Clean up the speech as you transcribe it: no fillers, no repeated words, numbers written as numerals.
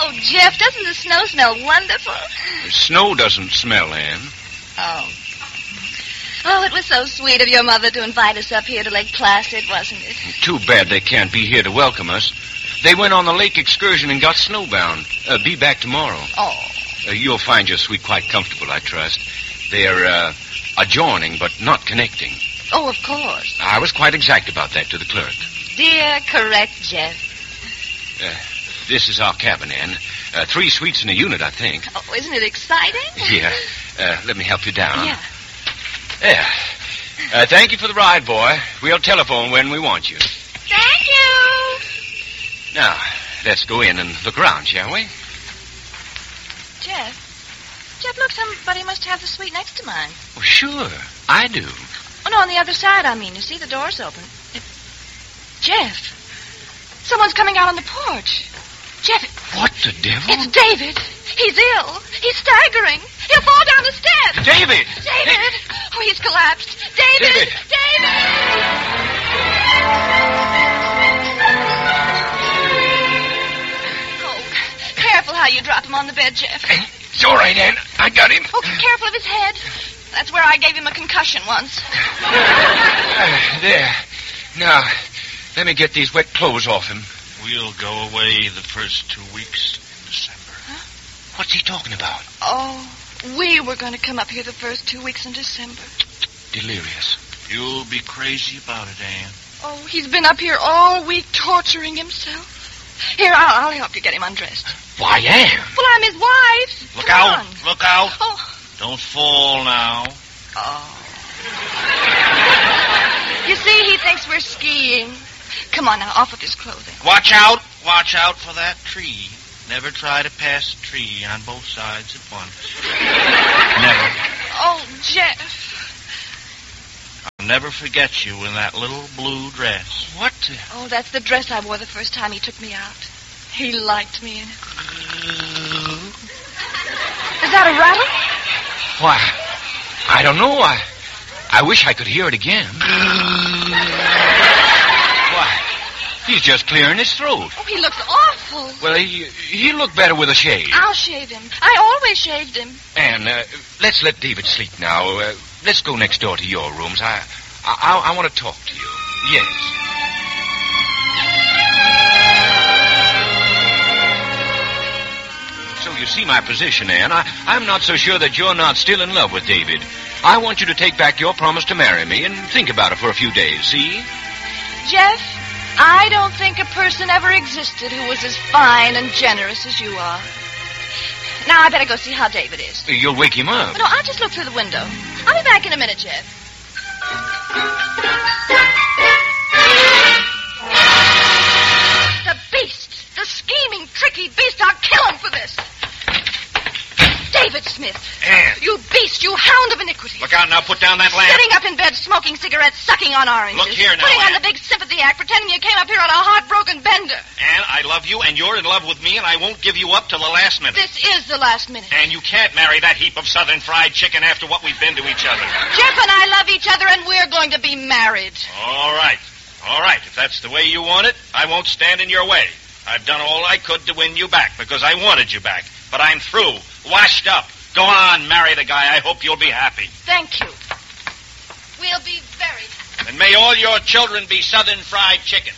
Oh, Jeff, doesn't the snow smell wonderful? The snow doesn't smell, Ann. Oh. Oh, it was so sweet of your mother to invite us up here to Lake Placid, wasn't it? Too bad they can't be here to welcome us. They went on the lake excursion and got snowbound. Be back tomorrow. Oh. You'll find your suite quite comfortable, I trust. They're adjoining, but not connecting. Oh, of course. I was quite exact about that to the clerk. Dear, correct Jeff. This is our cabin, Ann. 3 suites in a unit, I think. Oh, isn't it exciting? Yeah. Let me help you down. Yeah. There. Thank you for the ride, boy. We'll telephone when we want you. Thank you. Now, let's go in and look around, shall we? Jeff, look, somebody must have the suite next to mine. Well, sure. I do. Oh, no, on the other side, I mean. You see, the door's open. Jeff, someone's coming out on the porch. Jeff. What the devil? It's David. He's ill. He's staggering. He'll fall down the steps. David! David! Oh, he's collapsed. David! Oh, careful how you drop him on the bed, Jeff. It's all right, Ann. I got him. Oh, careful of his head. That's where I gave him a concussion once. There. Now, let me get these wet clothes off him. We'll go away the first 2 weeks in December. Huh? What's he talking about? Oh, we were going to come up here the first 2 weeks in December. Delirious. You'll be crazy about it, Ann. Oh, he's been up here all week torturing himself. Here, I'll help you get him undressed. Why, Ann? Well, I'm his wife. Look Come out. on. Look out. Oh. Don't fall now. Oh. You see, he thinks we're skiing. Come on now, off with his clothing. Watch out. Watch out for that tree. Never try to pass a tree on both sides at once. Never. Oh, Jeff. I'll never forget you in that little blue dress. What? Oh, that's the dress I wore the first time he took me out. He liked me in it. Is that a rattle? Why, I don't know. I wish I could hear it again. Why, he's just clearing his throat. Oh, he looks awful. Well, he'll look better with a shave. I'll shave him. I always shaved him. Ann, let's let David sleep now. Let's go next door to your rooms. I want to talk to you. Yes. So you see my position, Ann. I'm not so sure that you're not still in love with David. I want you to take back your promise to marry me and think about it for a few days, see? Jeff, I don't think a person ever existed who was as fine and generous as you are. Now, I better go see how David is. You'll wake him up. No, I'll just look through the window. I'll be back in a minute, Jeff. The beast! The scheming, tricky beast! I'll kill him for this! David Smith! Ann! You beast! You hound of iniquity! Look out now. Put down that lamp. Sitting up in bed, smoking cigarettes, sucking on oranges. Look here now, Putting on Ann. the big sympathy act, pretending you came up here on a heartbroken bender. Ann, I love you, and you're in love with me, and I won't give you up till the last minute. This is the last minute. And you can't marry that heap of southern fried chicken after what we've been to each other. Jeff and I love each other, and we're going to be married. All right. All right. If that's the way you want it, I won't stand in your way. I've done all I could to win you back because I wanted you back. But I'm through. Washed up. Go on, marry the guy. I hope you'll be happy. Thank you. We'll be very happy. And may all your children be southern fried chicken.